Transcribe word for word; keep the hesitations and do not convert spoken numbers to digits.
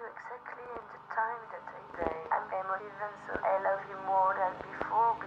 you exactly in the time that I say I'm emotive and so I love you more than before